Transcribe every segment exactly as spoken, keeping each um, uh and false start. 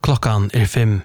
Klockan är fem.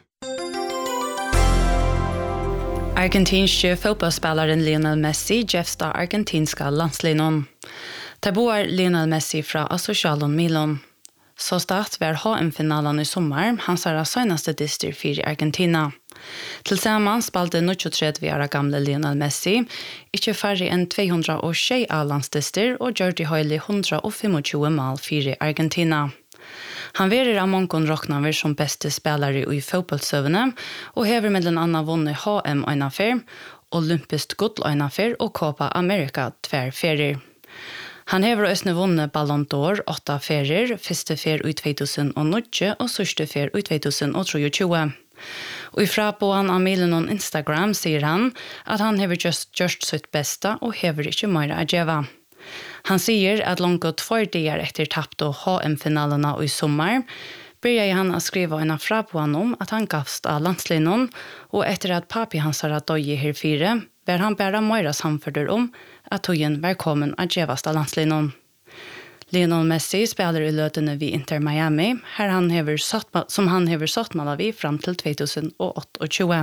Argentinske fotbollsspelaren Lionel Messi gästar argentinska landslinjen. Där bor Lionel Messi från Asocialon Milan. Så start var H M-finalen i sommar, hans är senaste dyster för Argentina. Tillsammans spelade tjugotre-åriga gamla Lionel Messi inte färre än tvåhundratjugo A-landsdyster och gjorde höjlig etthundratjugofem mål för Argentina. Han verer av många råknaver som bästa spelare i fotbollsövne och hever med den andra vunnit H M en affär, olympiskt guld en affär och Copa America tvär ferier. Han hever också vunnit Ballon d'Or åtta ferier, första fer i tjugohundranio och sista fer i tjugohundratjugo. Och ifrån på han av milen Instagram säger han att han hever just gjort sitt bästa och hever inte mer att göra. Han säger att långt två dagar efter tappet H M-finalerna i sommar började han att skriva en fra på honom att han gavst av landslinjen och efter att papi hans har döj i herfire var han bara mera samförder om att tojen var kommen att gevast av landslinjen. Lionel Messi spelar i lötene vid Inter Miami här han hever satt, som han hever satt med vid fram till tjugohundratjugo.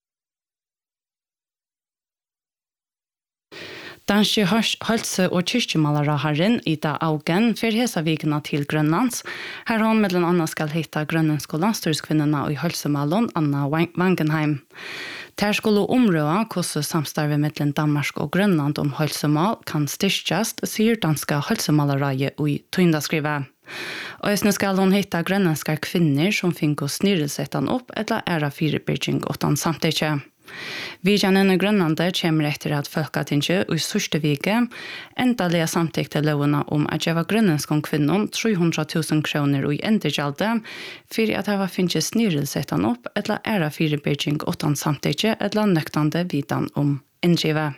Danske helse- og kyrkjemalere herren Ida Augen for hesa vikene til Grønlands. Her han med annan skal hitta grønlandske landstyrskvinnerne i helsemalon Anna Wangenheim. Der skulle område hvordan samstarve mellom Danmark og Grønland om helsemal kan styrkes, sier danske helsemalere i Tyndaskrivet. Og jeg skal hun hitta grønlandske kvinner som finner snirelsetten opp eller æra firebygging utan samtidig. Vidjanen i Grønlandet kommer etter at Folketinget i sørste vike endelig samtykte lovene om at jeg var grønlandske kvinner trehundra tusen kroner i endergjaldet for at jeg var finnet snirelsetten opp eller æra firebygging utan samtidig eller nøktende vidan om endrivet.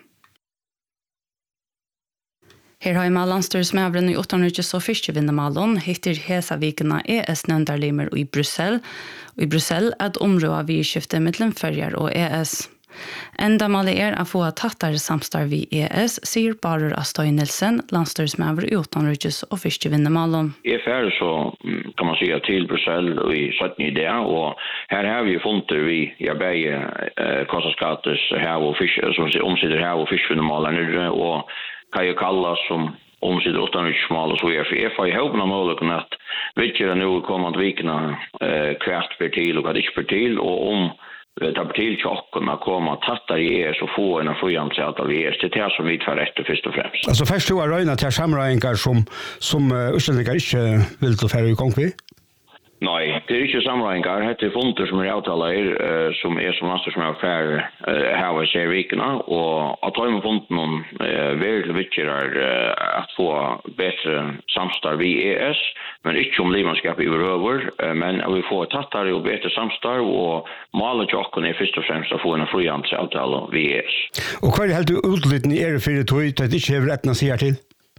Her har jeg landstyrsmøveren i utenriks- og fiskevinnemalen hittir hesa vikene E S-nønderlimer i Brussel, og i Brussel er et område vi skifter mellom førjer og E S. Enda målet er å få tattere samstarv i E S, sier Barur Astøy Nilsen, landstyrsmøver i utenriks- og fiskevinnemalen. I F R så kan man säga till Brussel och i sjutton idé och här har vi funnit vi jag bäge Kosaskates här och fisk som omsider här och fiskvinnemalen och kan ju kallas som omsider utanriksmål och så är för F I hope na möjligheten att vilka nu kommande veckorna eh kvärt per till och det per till och om ta till chocken att komma tatta i er så få en friansatt av er det är som vi tar rätt först och främst. Alltså först då röna till samrådingar som som utlänningar inte vill ta för i gång vi. Nej, det är inte samrådingar. Det är fonder som är avtalade uh, som är som master som är affär uh, här i Sverige och att ta med fonden någon uh, väldigt viktigt är uh, att få bättre samstarv i E S men inte om livmanskap i över uh, men att vi får tattare och bättre samstarv och målet jocken är först och främst att få en frihandelsavtal vid E S. Och vad är helt utliten i er för det tror jag att det inte är rätt att säga till?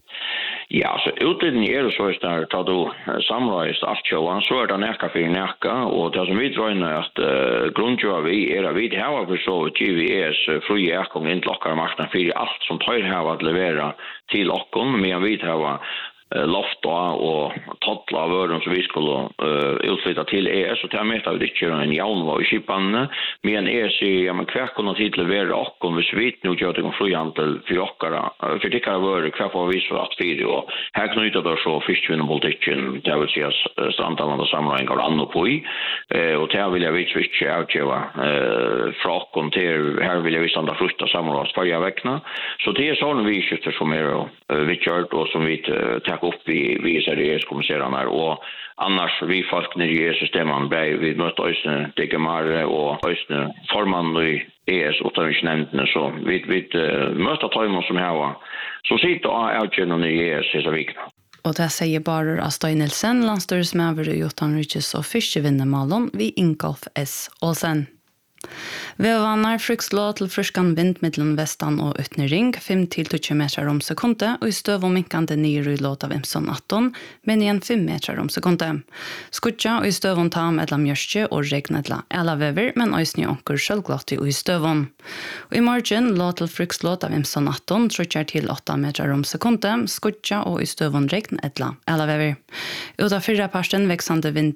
Ja, så utleden er det så är det tar då samrådist allt showan så är det näka för näka och det som vi tror är att uh, grundjua vi är att vi har för så G V S fri äkong in lockar marknaden för allt som tar här att leverera till okon men vi har lofta och tottla vörden som vi skulle uh, utflytta till E S och till med att vi inte kör en jaunvå i skipan men E S ja men kvar kunna till leverera och om vi svit nu gör det om frihandel för ockara för det kan vara kvar får vi så att video och här knyter då så fiskvinnepolitiken det vill säga strandavanda samrådingar och annat på i och där vill jag vits switcha out ju från till här vill jag visa andra frusta samråd för jag väckna så det är såna vi skiftar som är vi kört och som vi tar upp i vi ser det kommunicerarna och annars vi folk när det är systemen bä vi möter oss det gamla och oss forman i E S utanriksnämnden så vi vi möter tajmon som här så sitter jag genom i E S så vikna. Og det sier Barur Astøy Nilsen, landstyrsmøver i utenriks- og fiskevinnemalen ved Ingolf S. Olsen. Vedvannar frukslå til fruskan vind mellom vestan og utnering, fem til tjue meter om sekundet, og i støv og minkande nye rulåt av Imson atton, men igjen fem meter om sekundet. Skutja og i støvon ta med la mjørstje og regnedla eller vever, men òsni onker sjølvglatt og i støvon. Og i morgen lå til frukslåt av Imson atton, trutjar til åtta meter om sekundet, skutja og i støvon regnedla eller vever. Ut av fyrre parsten veksande vind